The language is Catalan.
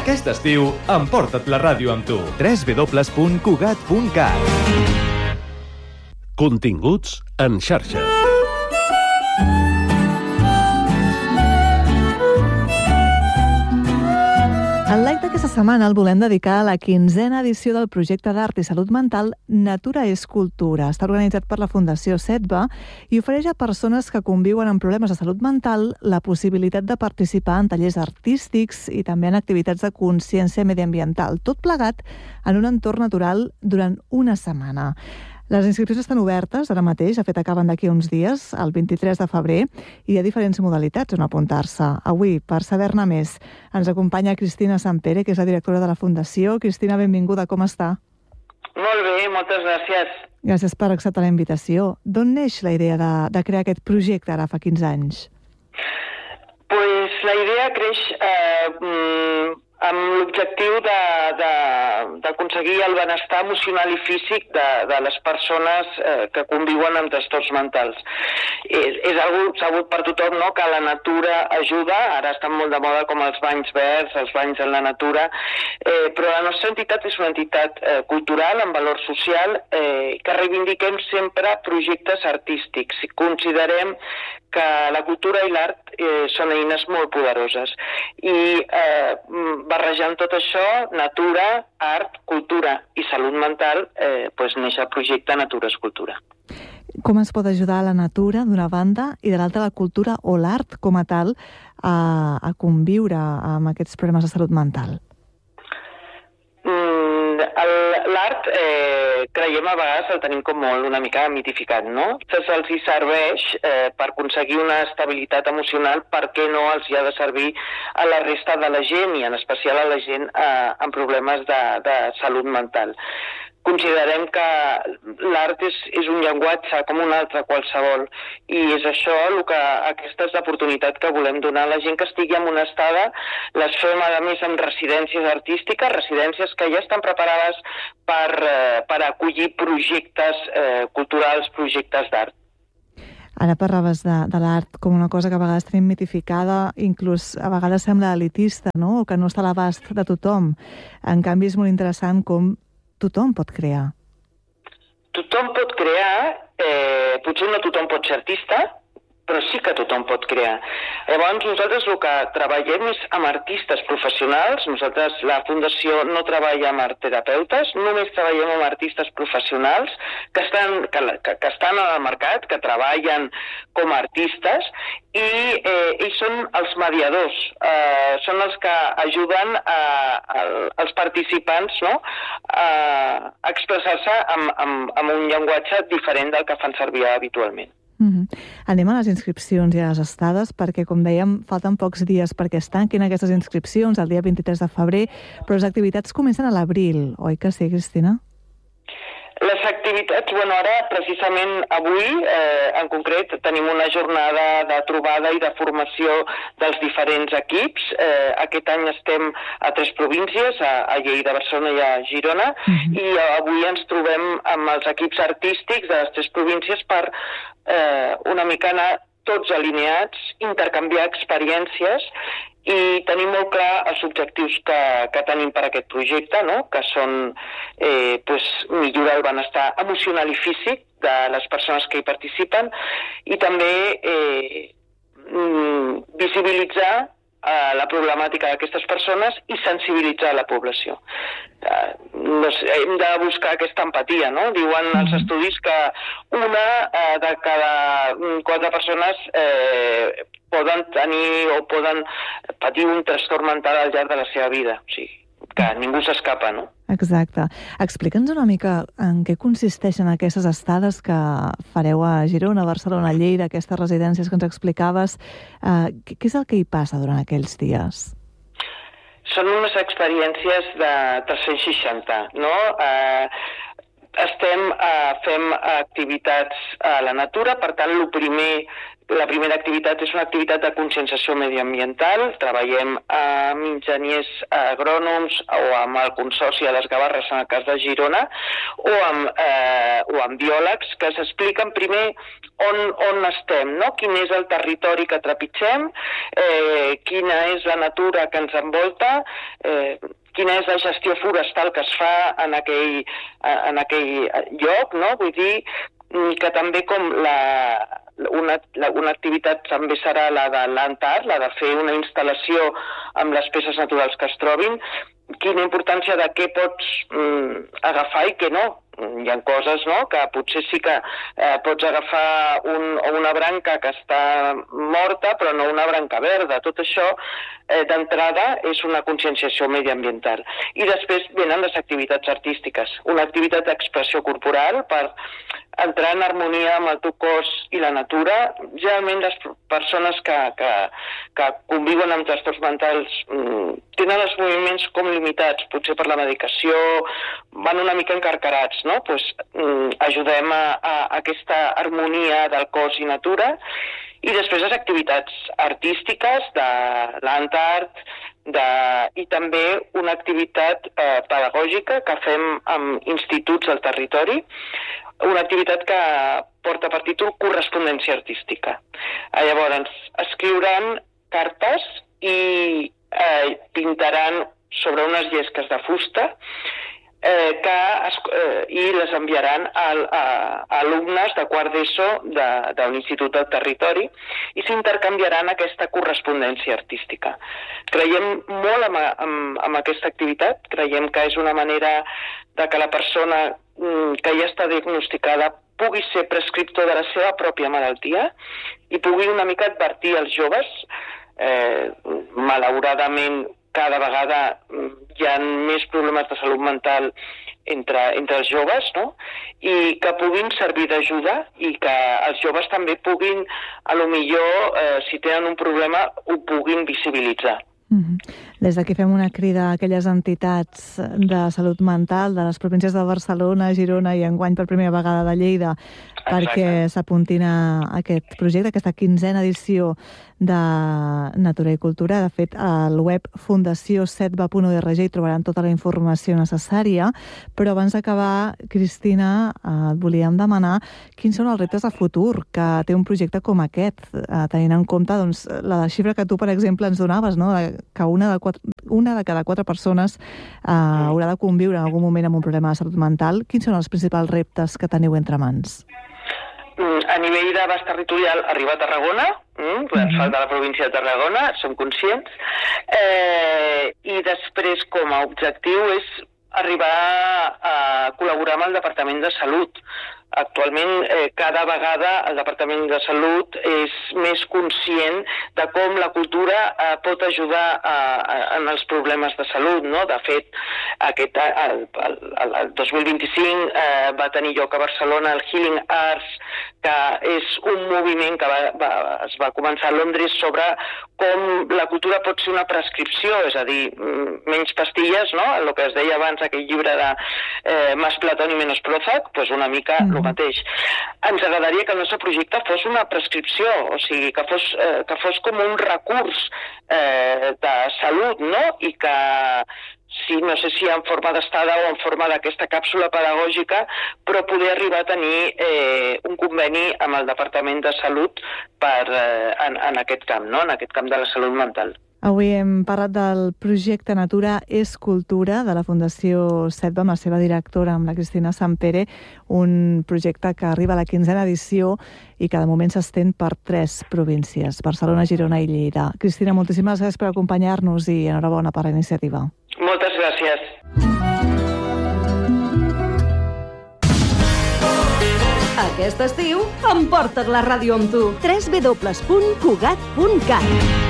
Aquest estiu, emporta't la ràdio amb tu. www.cugat.cat. Continguts en xarxa. El live d'aquesta setmana el volem dedicar a la 15a edició del projecte d'art i salut mental Natura és Cultura. Està organitzat per la Fundació SETBA i ofereix a persones que conviuen amb problemes de salut mental la possibilitat de participar en tallers artístics i també en activitats de consciència mediambiental, tot plegat en un entorn natural durant una setmana. Les inscripcions estan obertes ara mateix, de fet acaben d'aquí uns dies, el 23 de febrer, i hi ha diferents modalitats on apuntar-se. Avui, per saber-ne més, ens acompanya Cristina Sampere, que és la directora de la Fundació. Cristina, benvinguda, com està? Molt bé, moltes gràcies. Gràcies per acceptar la invitació. D'on neix la idea de crear aquest projecte ara fa 15 anys? Pues la idea creix amb l'objectiu d'aconseguir el benestar emocional i físic de les persones que conviuen amb trastorns mentals. És algo sabut per tothom, no?, que la natura ajuda. Ara estan molt de moda com els banys verds, els banys en la natura, però la nostra entitat és una entitat cultural, amb valor social, que reivindiquem sempre projectes artístics. Considerem que la cultura i l'art són eines molt poderoses. I barrejant tot això, natura, art, cultura i salut mental, neix el projecte Natura és Cultura. Com es pot ajudar a la natura, d'una banda, i de l'altra la cultura o l'art com a tal a conviure amb aquests problemes de salut mental? L'art, creiem a vegades el tenim com molt una mica mitificat, no? Se'ls hi serveix per aconseguir una estabilitat emocional, per què no els hi ha de servir a la resta de la gent, i en especial a la gent amb problemes de salut mental. Considerem que l'art és un llenguatge com un altre qualsevol, i és això aquesta és l'oportunitat que volem donar a la gent que estigui en una estada. Les fem a més amb residències artístiques, residències que ja estan preparades per acollir projectes culturals, projectes d'art. Ara parlaves de l'art com una cosa que a vegades tenim mitificada, inclús a vegades sembla elitista, no?, o que no està a l'abast de tothom. En canvi, és molt interessant com tothom pot crear. Tothom pot crear, potser no tothom pot ser artista, però sí que tothom pot crear. Llavors, nosaltres el que treballem és amb artistes professionals. Nosaltres, la Fundació, no treballa amb artterapeutes, només treballem amb artistes professionals que estan al mercat, que treballen com a artistes, i ells són els mediadors, són els que ajuden als participants, no?, a expressar-se amb un llenguatge diferent del que fan servir habitualment. Anem a les inscripcions i a les estades, perquè, com dèiem, falten pocs dies perquè es tanquin aquestes inscripcions el dia 23 de febrer, però les activitats comencen a l'abril, oi que sí, Cristina? Les activitats, ara, precisament avui, en concret, tenim una jornada de trobada i de formació dels diferents equips. Aquest any estem a 3 províncies, a Lleida, Barcelona i a Girona, i avui ens trobem amb els equips artístics de les 3 províncies per una mica anar tots alineats, intercanviar experiències i tenir molt clar els objectius que tenim per aquest projecte, no?, que són millorar el benestar emocional i físic de les persones que hi participen, i també visibilitzar la problemàtica d'aquestes persones i sensibilitzar la població. Hem de buscar aquesta empatia, no? Diuen els estudis que una de cada 4 persones poden tenir o poden patir un trastorn mental al llarg de la seva vida. O sigui, que ningú s'escapa, no? Exacte. Explica'ns una mica en què consisteixen aquestes estades que fareu a Girona, Barcelona, Lleida, aquestes residències que ens explicaves. Què és el que hi passa durant aquells dies? Són unes experiències de 360, no? Fem activitats a la natura, per tant, el primer La primera activitat és una activitat de conscienciació mediambiental. Treballem amb enginyers agrònoms o amb el Consorci de les Gavarres, en el cas de Girona, o amb biòlegs que s'expliquen primer on estem, no? Quin és el territori que trepitgem, quina és la natura que ens envolta, quina és la gestió forestal que es fa en aquell lloc, no? Vull dir que també com una activitat també serà la de l'Antart, la de fer una instal·lació amb les peces naturals que es trobin, quina importància de què pots agafar i què no. Hi ha coses, no?, que potser sí que pots agafar una branca que està morta, però no una branca verda. Tot això, d'entrada, és una conscienciació mediambiental. I després venen les activitats artístiques. Una activitat d'expressió corporal per entrar en harmonia amb el teu cos i la natura. Generalment les persones que conviuen amb trastorns mentals tenen els moviments com limitats, potser per la medicació, van una mica encarcarats, no? Pues, ajudem a aquesta harmonia del cos i natura. I després les activitats artístiques de l'Antart i també una activitat pedagògica que fem amb instituts al territori, una activitat que porta per títol correspondència artística. Llavors, escriuran cartes i pintaran sobre unes llesques de fusta i les enviaran a alumnes de quart d'ESO d'un institut del territori i s'intercanviaran aquesta correspondència artística. Creiem molt en aquesta activitat, creiem que és una manera de que la persona que ja està diagnosticada pugui ser prescriptor de la seva pròpia malaltia i pugui una mica advertir als joves. Malauradament, cada vegada hi ha més problemes de salut mental entre els joves, no? I que puguin servir d'ajuda i que els joves també puguin, potser, si tenen un problema, ho puguin visibilitzar. Des d'aquí fem una crida a aquelles entitats de salut mental de les províncies de Barcelona, Girona i enguany per primera vegada de Lleida perquè s'apuntin a aquest projecte, aquesta 15a edició de Natura i Cultura. De fet, al web fundació7va.org hi trobaran tota la informació necessària, però abans d'acabar, Cristina, et volíem demanar quins són els reptes de futur que té un projecte com aquest, tenint en compte la xifra que tu, per exemple, ens donaves, no? Que una de cada 4 persones haurà de conviure en algun moment amb un problema de salut mental. Quins són els principals reptes que teniu entre mans? A nivell d'abast territorial, arribar a Tarragona, ens falta la província de Tarragona, som conscients, i després com a objectiu és arribar a col·laborar amb el Departament de Salut. Actualment, cada vegada el Departament de Salut és més conscient de com la cultura pot ajudar en els problemes de salut, no? De fet, el 2025 va tenir lloc a Barcelona el Healing Arts, que és un moviment que es va començar a Londres sobre com la cultura pot ser una prescripció, és a dir, menys pastilles, no? El que es deia abans, aquell llibre de Más Platón i menos Prozac, doncs una mica el mateix. Ens agradaria que el nostre projecte fos una prescripció, o sigui, que fos com un recurs de salut, no? I que, no sé si en forma d'estada o en forma d'aquesta càpsula pedagògica, però poder arribar a tenir un conveni amb el Departament de Salut en aquest camp, no? En aquest camp de la salut mental. Avui hem parlat del projecte Natura és Cultura de la Fundació 7va amb la seva directora, amb la Cristina Sampere, un projecte que arriba a la 15a edició i que de moment s'estén per 3 províncies, Barcelona, Girona i Lleida. Cristina, moltíssimes gràcies per acompanyar-nos i enhorabona per la iniciativa. Moltes gràcies. Aquest estiu emporta't la ràdio amb tu. www.cugat.cat